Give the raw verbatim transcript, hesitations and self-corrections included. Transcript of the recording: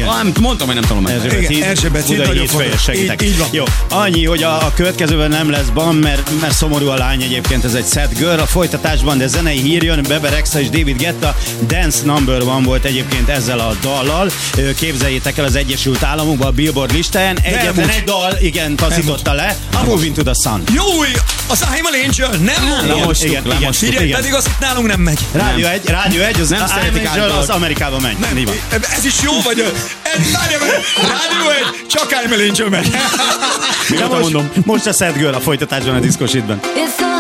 Igen. Ah, mondtam, hogy nem tudom meg. Erzsébet híd, Erzsébet híd, Budai nagyon hétfője, fontos. segítek. Így- így van. Jó, annyi, hogy a, a következőben nem lesz ban, mert, mert szomorú a lány egyébként, ez egy sad girl. A folytatásban, de zenei hír jön, Bebe Rexha és David Guetta Dance Number One volt egyébként ezzel a dallal. Ö, Képzeljétek el, az Egyesült Államokban a Billboard listáján egyetlen úgy. egy dal, igen, taszította le, a Moving to the Sun. Jó, az I'm an Angel, nem mondom. lemostuk, igen, lemostuk. Figyelj, igen. pedig az itt nálunk nem megy. Rádió egy, Rádió egy, az Nem I'm szeretik Angel, általában. az Amerikában megy. Nem, Így van. ez is jó vagy? Ez, várjál meg, Rádió egy, csak I'm an Angel megy. Na most, most a sad girl a folytatásban a diszkosítben. It's all